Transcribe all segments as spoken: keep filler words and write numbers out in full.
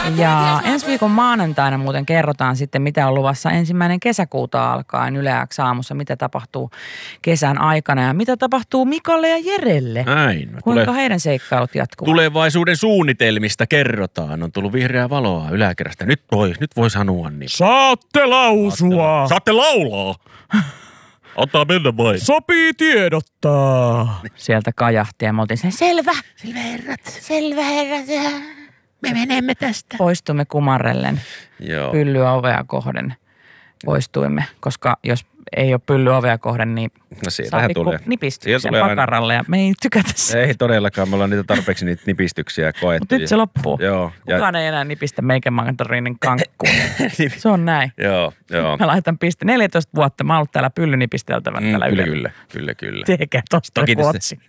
Ja ensi viikon maanantaina muuten kerrotaan sitten, mitä on luvassa ensimmäinen kesäkuuta alkaen Yle X aamussa, mitä tapahtuu kesän aikana ja mitä tapahtuu Mikalle ja Jerelle. Näin. No, Kuinka tule, heidän seikkailut jatkuvat? tulevaisuuden suunnitelmista kerrotaan. On tullut vihreää valoa yläkerrasta. Nyt voi, nyt voi sanoa niin. Saatte lausua. Saatte laulaa. Ottaa mennä vai. Sopii tiedottaa. Sieltä kajahti ja me oltiin sen, selvä, selvä herrat, selvä herrat. Me menemme tästä. Poistumme kumarrellen Joo. pyllyä ovea kohden. Poistuimme, koska jos ei ole pylly ovea kohden, niin No saa pikku nipistyksen pakaralle ja me ei tykätä sitä. Ei todellakaan, me ollaan niitä tarpeeksi niitä nipistyksiä koettu. Mutta nyt se loppuu. Joo. Kukaan ja... ei enää nipistä meikä mandariinin kankkuun. Se on näin. Joo, joo. Mä laitan piste. neljätoista vuotta mä oon ollut täällä pyllynipisteltävänä Mm, täällä kyllä, Ylellä. kyllä, kyllä, kyllä. Tehkää tosta kuotsi.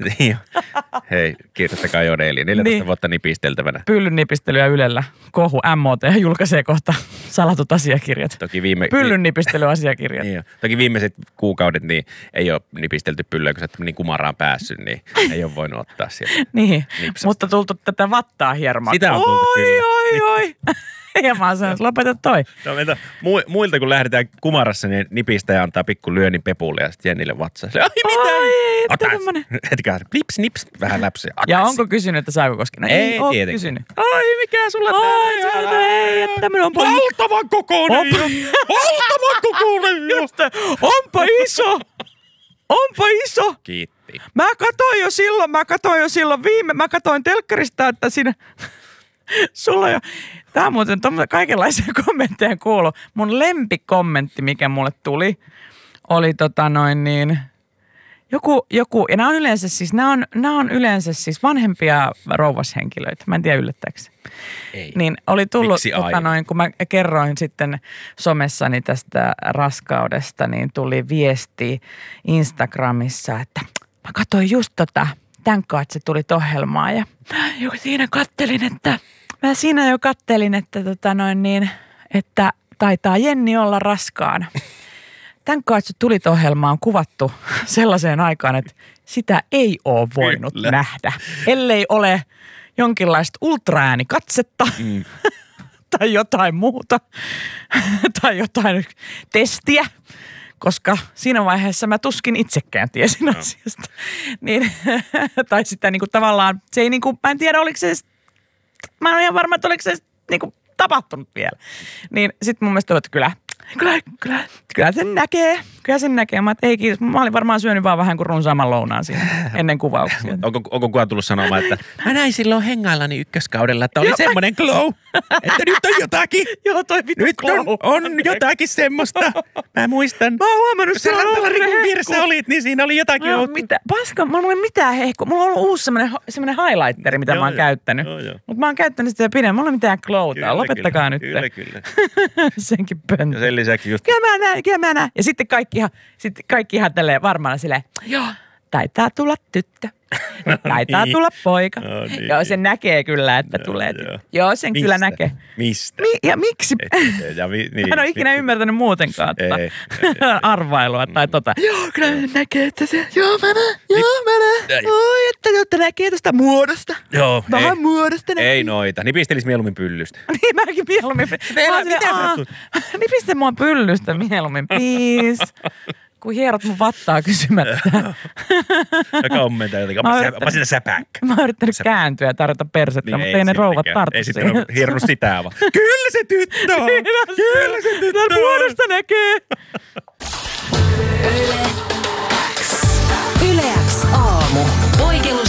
Hei, kirjoittakaa Jodeliin. neljätoista Niin. vuotta nipisteltävänä. Pyllynipistelyä Ylellä. Kohu M O T julkaisee kohta salatut asiakirjat. Toki viime... Pyllynnipistylyasiakirjat. Niin, toki viimeiset kuukaudet niin ei ole nipistelty pyllyä, kun sä oot niin kumaraan päässyt, niin ei ole voinut ottaa sieltä. Niin, nipsasta. mutta tultu tätä vattaa hiermaa. Sitä on tultu, oi, kyllä. oi, oi. Ja mä oon sanonut, että lopeta toi. No, meitä, mu, muilta kun lähdetään kumarassa, niin nipistäjä antaa pikku lyönnin Pepulle ja sitten Jennille vatsaan. Ai mitä? Ai, että Ota, tämmönen. hetkä, plips, nips, vähän läpsyä. Ja onko kysynyt, että saako koskea? No ei, Ei oo tietenkin. kysynyt. Ai mikä sulla Ai, tää? sulla ei, että tämmönen on paljon. Valtavan kokoinen jo. Valtavan kokoinen jo. Just, onpa iso. Onpa iso. Kiitti. Mä katoin jo silloin, mä katoin jo silloin viime, mä katoin telkkarista, että siinä, sulla jo, tää on muuten kaikenlaisia kommentteja kuuluu. Mun lempikommentti, mikä mulle tuli, oli tota noin niin, joku, joku, ja nämä on yleensä siis, nämä on, nämä on yleensä siis vanhempia rouvashenkilöitä, mä en tiedä yllättääkö se. Ei. Niin oli tullut, Miksi tota aina? noin, kun mä kerroin sitten somessani tästä raskaudesta, niin tuli viesti Instagramissa, että mä katsoin just tota, tämän kanssa, että se tuli ohjelmaan ja jo siinä kattelin, että, mä siinä jo kattelin, että tota noin niin, että taitaa Jenni olla raskaana. Tämän kanssa tuli ohjelmaan kuvattu sellaiseen aikaan, että sitä ei ole voinut Kyllä. nähdä, ellei ole jonkinlaista ultraäänikatsetta mm. tai jotain muuta tai jotain testiä, koska siinä vaiheessa mä tuskin itsekään tiesin no. asiasta. Niin, tai sitä niinku tavallaan, se ei niinku, mä en tiedä oliko se, mä en ole ihan varma, että oliko se niinku tapahtunut vielä. Niin sit mun mielestä oli, että kyllä, kyllä, kyllä, kyllä sen näkee, kyllä sen näkee. Mä, ei kiitos, mä olin varmaan syönyt vaan vähän kuin runsaamman lounaan siinä ennen kuvauksia. Onko, onko kukaan tullut sanomaan, että mä näin silloin hengaillani ykköskaudella, että oli semmoinen glow, että nyt on jotakin. Joo, toi vittu Nyt glow. on, on jotakin semmoista. Mä muistan. Mä oon huomannut, kun sä Rantalarikun vieressä olit, niin siinä oli jotakin. No, mitä? Paska, mulla ei ole mitään hehkua. Mulla on ollut uusi semmoinen, semmoinen highlighteri, mitä Joo, mä oon joo. käyttänyt. Mutta mä oon käyttänyt sitä jo pidemmän. Mulla ei ole mitään glowta. Lopettakaa nyt. Kyllä, kyllä. Senkin pöntö. Ja sen lisäksi just... Kyllä mä näen, kyllä mä näen. Ja sitten kaikki ihan, sitten kaikki ihan tälleen varmana silleen, joo, taitaa tulla tyttö. Taitaa niin. tulla poika. No niin. Joo, sen näkee kyllä, että Joo, tulee. joo. Joo, sen Mistä? kyllä näkee. Mistä? Mi- ja miksi? Et- ja vi- niin, Mä en ole ikinä niin. ymmärtänyt muutenkaan Ei, tota ei, arvailua tai tota. Joo, kyllä näkee, että se, joo mä näen, joo mä näen. Ei. Oi, että jotta näkee tästä muodosta. Joo, Vähän ei, muodosta näkee. ei noita. Nipistelis mieluummin pyllystä. Niin mäkin mieluummin. Mä oon silleen, mitä sä "Aa, tulet?" nipistä mua pyllystä mieluummin, please. Kun hierot mun vattaa kysymättä. Ja kommentoida jotenkin. Mä Onpa yritän- sä- onpa siinä säpäkkä. Mä oon yrittänyt kääntyä ja tarjota persettä, mutta ei ne sittenkään. rouvat tarttu Ei sitten siihen. ole hieronnut sitä vaan. Kyllä se tyttö on. Kyllä se tyttö Täällä on. muodosta näkee. Yle X aamu. Poikelu